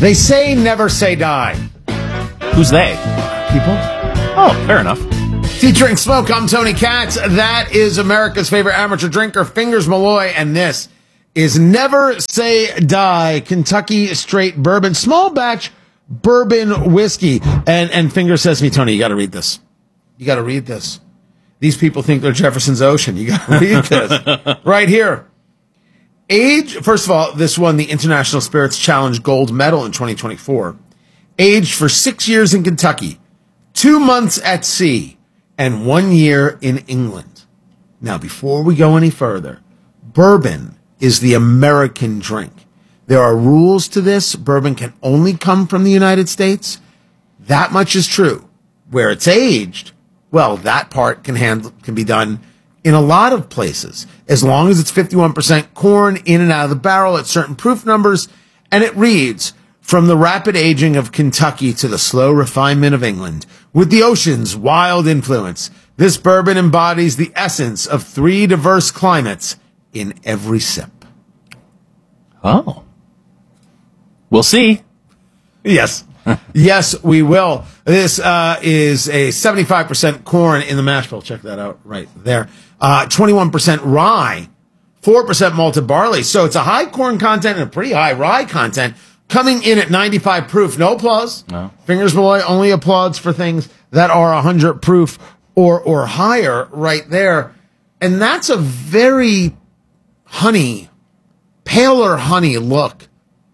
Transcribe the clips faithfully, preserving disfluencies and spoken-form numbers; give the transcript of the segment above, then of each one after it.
They say never say die. Who's they? People? Oh, fair enough. Featuring Smoke, I'm Tony Katz. That is America's favorite amateur drinker, Fingers Malloy, and this is Never Say Die Kentucky Straight Bourbon, small batch bourbon whiskey. And and Fingers says to me, Tony, you got to read this. You got to read this. These people think they're Jefferson's Ocean. You got to read this right here. Age, first of all, this won the International Spirits Challenge Gold Medal in twenty twenty-four. Aged for six years in Kentucky, two months at sea, and one year in England. Now, before we go any further, bourbon is the American drink. There are rules to this. Bourbon can only come from the United States. That much is true. Where it's aged, well, that part can handle, can be done in a lot of places, as long as it's fifty-one percent corn in and out of the barrel at certain proof numbers. And it reads, from the rapid aging of Kentucky to the slow refinement of England, with the ocean's wild influence, this bourbon embodies the essence of three diverse climates in every sip. Oh. We'll see. Yes. Yes, we will. This uh, is a seventy-five percent corn in the mash bill. Check that out right there. Uh, twenty-one percent rye, four percent malted barley. So it's a high corn content and a pretty high rye content. Coming in at ninety-five proof. No applause. No. Fingers Malloy only applauds for things that are one hundred proof or or higher right there. And that's a very honey, paler honey look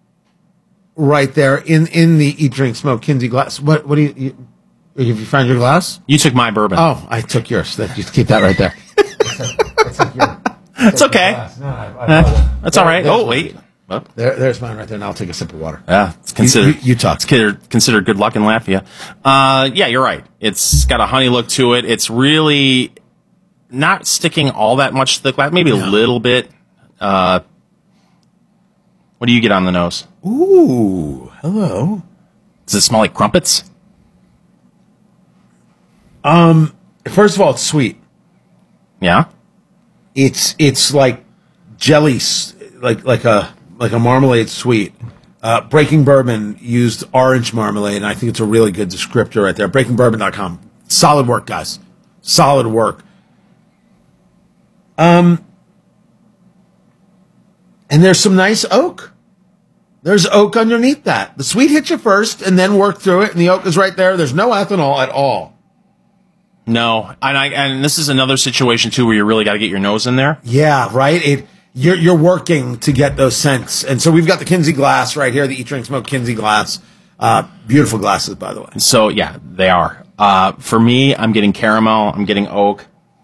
right there in, in the Eat, Drink, Smoke Kinsey glass. What what do you, you have you found your glass? You took my bourbon. Oh, I took yours. That, just keep that right there. That's like your, it's okay. No, I, I, uh, that's all right. There's Oh, mine. wait. Oh. There, there's mine right there. Now I'll take a sip of water. Yeah, it's considered. You, you, you talk. It's considered, considered good luck in Latvia. Uh, yeah, you're right. It's got a honey look to it. It's really not sticking all that much to the glass. Maybe a No. little bit. Uh, what do you get on the nose? Ooh, hello. Does it smell like crumpets? Um, first of all, it's sweet. Yeah. It's it's like jelly, s- like like a like a marmalade sweet. Uh, Breaking Bourbon used orange marmalade, and I think it's a really good descriptor right there. breaking bourbon dot com. Solid work, guys. Solid work. Um, and there's some nice oak. There's oak underneath that. The sweet hits you first, and then work through it, and the oak is right there. There's no ethanol at all. No, and I and this is another situation too where you really got to get your nose in there. Yeah, right. It you're you're working to get those scents, and so we've got the Kinsey glass right here, the Eat, Drink, Smoke Kinsey glass. Uh, beautiful glasses, by the way. So yeah, they are. Uh, for me, I'm getting caramel. I'm getting oak,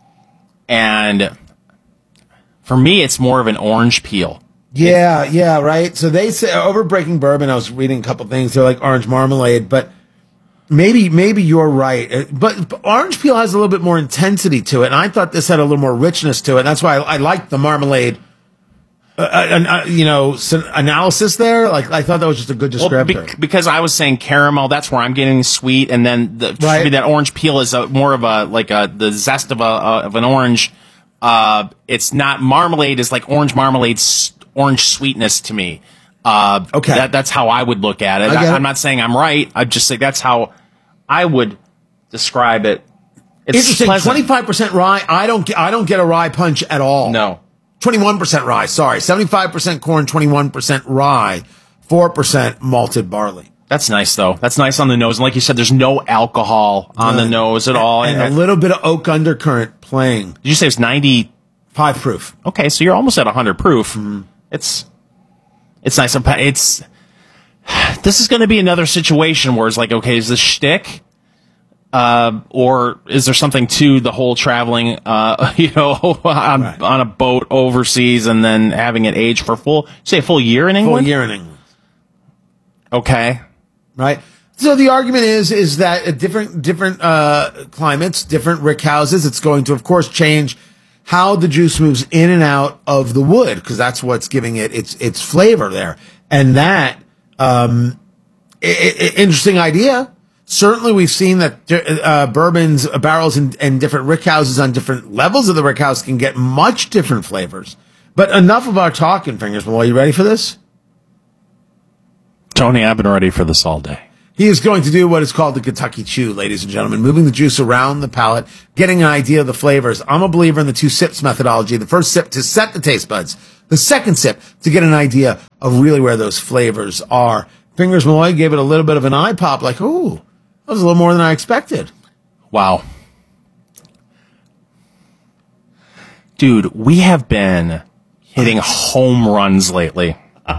and for me, it's more of an orange peel. Yeah, yeah, right. So they say over Breaking Bourbon, I was reading a couple things. They're like orange marmalade, but maybe maybe you're right. Uh, But, but orange peel has a little bit more intensity to it, and I thought this had a little more richness to it. And that's why I, I liked the marmalade. Uh, uh, uh, you know, some analysis there. Like I thought that was just a good descriptor. Well, bec- because I was saying caramel, that's where I'm getting sweet, and then the, Right. maybe that orange peel is a, more of a like a the zest of a uh, of an orange. Uh, it's not marmalade; is like orange marmalade, s- orange sweetness to me. Uh, Okay. that, that's how I would look at it. I get I, it. I'm not saying I'm right. I just say that's how I would describe it. It's Interesting. pleasant. Twenty-five percent rye. I don't. Get, I don't get a rye punch at all. No. Twenty-one percent rye. Sorry, seventy-five percent corn, twenty-one percent rye, four percent malted barley. That's nice, though. That's nice on the nose. And like you said, there's no alcohol on the Good. nose at all. And a little bit of oak undercurrent playing. Did you say it's ninety? Five proof. Okay, so you're almost at one hundred proof. It's it's nice. It's this is going to be another situation where it's like, okay, is this shtick, uh, or is there something to the whole traveling, uh, you know, on, Right. on a boat overseas and then having it age for full, say a full year in Full England? year in England. Okay. Right. So the argument is is that at different different uh, climates, different rick houses, it's going to, of course, change how the juice moves in and out of the wood, because that's what's giving it its its flavor there. And that um, I- I- interesting idea. Certainly, we've seen that uh, bourbons, uh, barrels, and, and different rick houses on different levels of the rick house can get much different flavors. But enough of our talking, Fingers. Well, are you ready for this? Tony, I've been ready for this all day. He is going to do what is called the Kentucky Chew, ladies and gentlemen, moving the juice around the palate, getting an idea of the flavors. I'm a believer in the two sips methodology. The first sip to set the taste buds. The second sip to get an idea of really where those flavors are. Fingers Malloy gave it a little bit of an eye pop, like, ooh, that was a little more than I expected. Wow. Dude, we have been hitting home runs lately.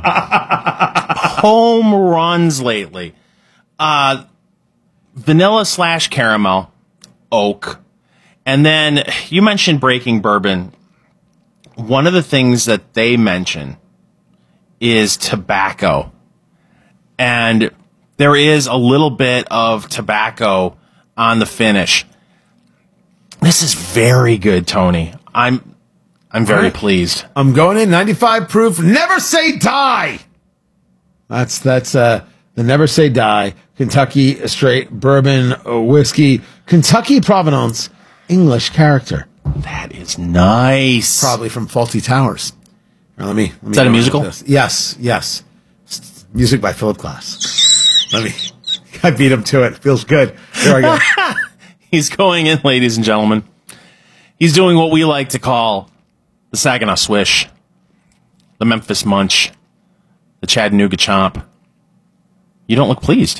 Home runs lately. Uh, vanilla slash caramel, oak. And then you mentioned Breaking Bourbon. One of the things that they mention is tobacco. And there is a little bit of tobacco on the finish. This is very good, Tony. I'm I'm very right. pleased. I'm going in ninety-five proof. Never say die. That's that's uh the Never Say Die Kentucky Straight Bourbon Whiskey, Kentucky Provenance, English character. That is nice. Probably from Fawlty Towers. Now, let me, let me is that a musical? Yes, yes. Music by Philip Glass. Let me. I beat him to it. Feels good. There I go. He's going in, ladies and gentlemen. He's doing what we like to call the Saginaw Swish, the Memphis Munch, the Chattanooga Chomp. You don't look pleased.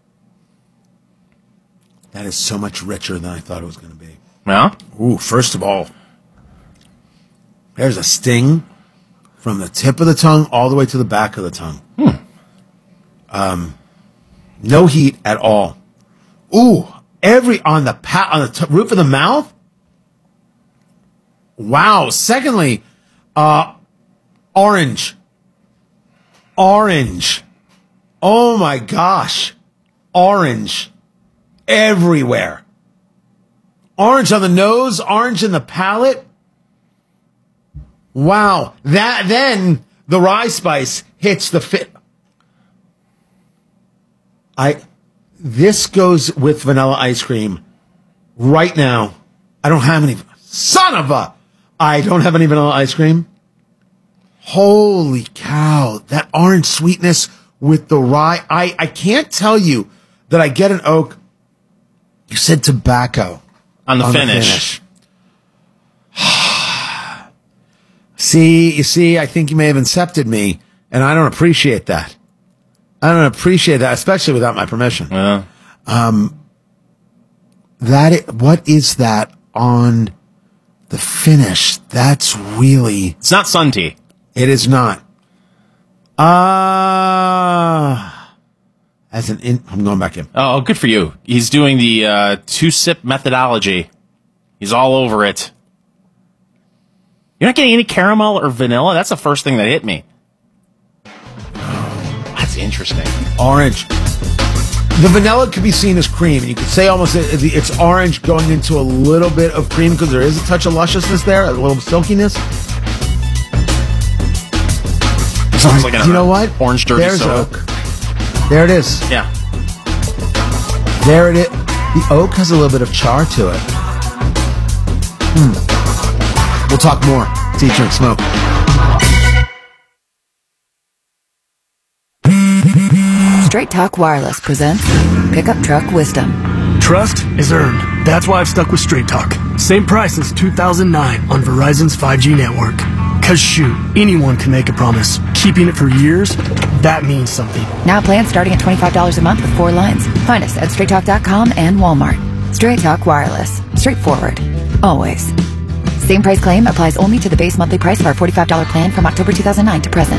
That is so much richer than I thought it was going to be. Yeah? Ooh, first of all, there's a sting from the tip of the tongue all the way to the back of the tongue. Hmm. Um, no heat at all. Ooh, every on the pa- on the t- roof of the mouth. Wow. Secondly, uh, orange. Orange. Oh my gosh. Orange. Everywhere. Orange on the nose, orange in the palate. Wow. That, then the rye spice hits the fit. I, this goes with vanilla ice cream right now. I don't have any, son of a, I don't have any vanilla ice cream. Holy cow. That orange sweetness with the rye. I, I can't tell you that I get an oak. You said tobacco. On the on finish. The finish. See, you see, I think you may have incepted me, and I don't appreciate that. I don't appreciate that, especially without my permission. Yeah. Um, that is, what is that on the finish? That's really... It's not sun tea. It is not. Ah... Uh, As an in, I'm going back in. Oh, good for you. He's doing the uh, two-sip methodology. He's all over it. You're not getting any caramel or vanilla? That's the first thing that hit me. That's interesting. Orange. The vanilla could be seen as cream. And you could say almost it, it's orange going into a little bit of cream because there is a touch of lusciousness there, a little silkiness. Sounds like an you know what? Orange dirty There's soda. oak. There it is. Yeah. There it is. The oak has a little bit of char to it. Hmm. We'll talk more. See you drink smoke. Straight Talk Wireless presents Pickup Truck Wisdom. Trust is earned. That's why I've stuck with Straight Talk. Same price since two thousand nine on Verizon's five G network. Cause shoot, anyone can make a promise. Keeping it for years, that means something. Now plans starting at twenty-five dollars a month with four lines. Find us at straight talk dot com and Walmart. Straight Talk Wireless. Straightforward. Always. Same price claim applies only to the base monthly price of our forty-five dollars plan from October two thousand nine to present.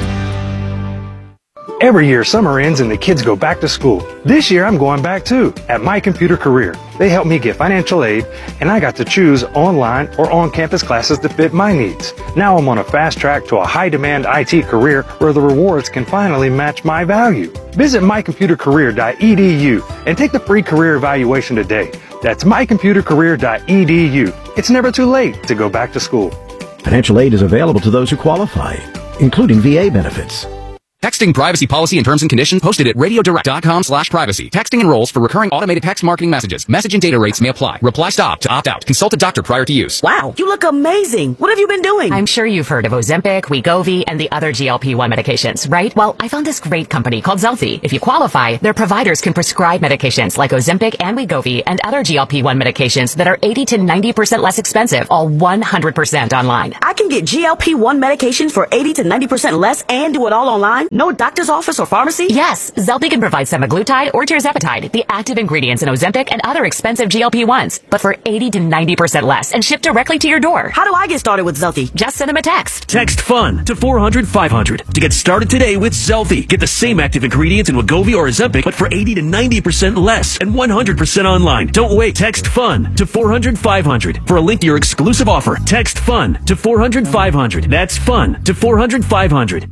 Every year, summer ends and the kids go back to school. This year, I'm going back too, at My Computer Career. They helped me get financial aid, and I got to choose online or on-campus classes that fit my needs. Now I'm on a fast track to a high-demand I T career where the rewards can finally match my value. Visit my computer career dot e d u and take the free career evaluation today. That's my computer career dot e d u. It's never too late to go back to school. Financial aid is available to those who qualify, including V A benefits. Texting privacy policy and terms and conditions posted at radiodirect.com slash privacy. Texting enrolls for recurring automated text marketing messages. Message and data rates may apply. Reply stop to opt out. Consult a doctor prior to use. Wow, you look amazing. What have you been doing? I'm sure you've heard of Ozempic, Wegovy, and the other G L P one medications, right? Well, I found this great company called Zelfie. If you qualify, their providers can prescribe medications like Ozempic and Wegovy and other G L P one medications that are eighty to ninety percent less expensive, all one hundred percent online. I can get G L P one medications for eighty to ninety percent less and do it all online? No doctor's office or pharmacy? Yes, Zelfie can provide semaglutide or tirzepatide, the active ingredients in Ozempic and other expensive G L P ones, but for eighty to ninety percent less and shipped directly to your door. How do I get started with Zelfie? Just send them a text. Text FUN to four hundred five hundred to get started today with Zelfie. Get the same active ingredients in Wegovy or Ozempic, but for eighty to ninety percent less and one hundred percent online. Don't wait. Text FUN to four hundred five hundred for a link to your exclusive offer. Text FUN to four hundred five hundred. That's FUN to four hundred five hundred.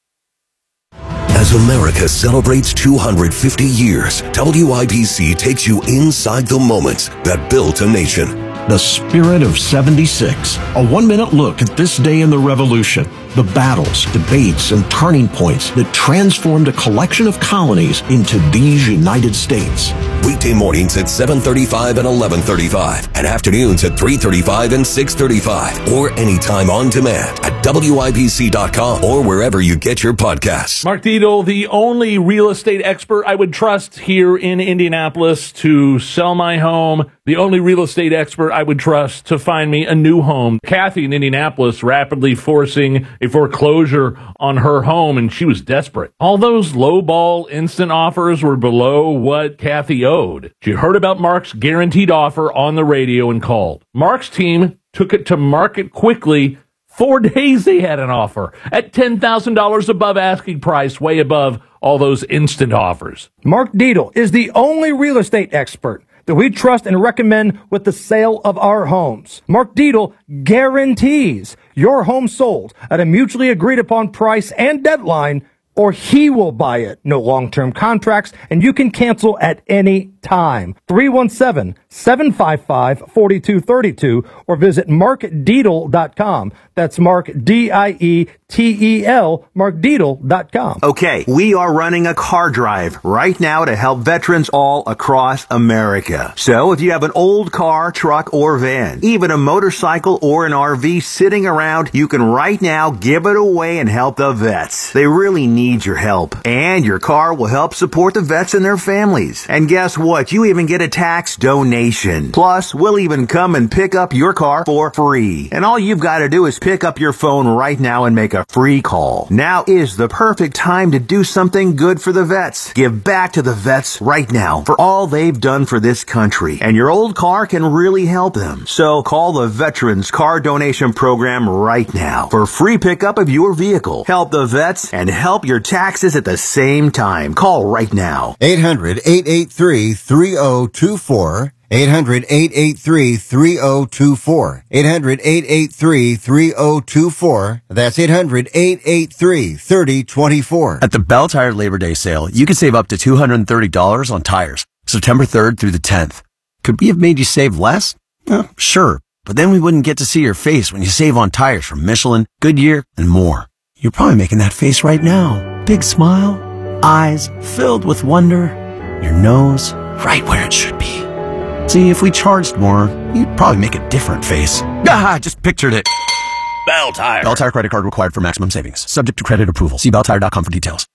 As America celebrates two hundred fifty years, W I B C takes you inside the moments that built a nation. The Spirit of seventy-six, a one-minute look at this day in the Revolution, the battles, debates, and turning points that transformed a collection of colonies into these United States. Weekday mornings at seven thirty-five and eleven thirty-five, and afternoons at three thirty-five and six thirty-five, or anytime on demand at W I B C dot com or wherever you get your podcasts. Mark Dietel, the only real estate expert I would trust here in Indianapolis to sell my home, the only real estate expert I would trust to find me a new home. Kathy in Indianapolis rapidly forcing a foreclosure on her home, and she was desperate. All those low-ball instant offers were below what Kathy owed. She heard about Mark's guaranteed offer on the radio and called. Mark's team took it to market quickly. Four days they had an offer at ten thousand dollars above asking price, way above all those instant offers. Mark Dietel is the only real estate expert that we trust and recommend with the sale of our homes. Mark Dietel guarantees your home sold at a mutually agreed upon price and deadline, or he will buy it. No long-term contracts, and you can cancel at any time. three one seven, seven five five, four two three two or visit mark dietel dot com. That's Mark, D I E T E L, mark dietel dot com. Okay, we are running a car drive right now to help veterans all across America. So if you have an old car, truck, or van, even a motorcycle or an R V sitting around, you can right now give it away and help the vets. They really need your help. And your car will help support the vets and their families. And guess what? You even get a tax donation. Plus, we'll even come and pick up your car for free. And all you've got to do is pick up your phone right now and make a free call. Now is the perfect time to do something good for the vets. Give back to the vets right now for all they've done for this country. And your old car can really help them. So call the Veterans Car Donation Program right now for free pickup of your vehicle. Help the vets and help your taxes at the same time. Call right now. eight hundred, eight eight three, three oh two four. eight hundred, eight eight three, three oh two four. eight hundred, eight eight three, three oh two four. That's eight hundred, eight eight three, three oh two four. At the Bell Tire Labor Day sale, you can save up to two hundred thirty dollars on tires, September third through the tenth. Could we have made you save less? Eh, sure, but then we wouldn't get to see your face when you save on tires from Michelin, Goodyear, and more. You're probably making that face right now. Big smile, eyes filled with wonder, your nose right where it should be. See, if we charged more, you'd probably make a different face. Ah, I just pictured it. Bell Tire. Bell Tire credit card required for maximum savings. Subject to credit approval. See bell tire dot com for details.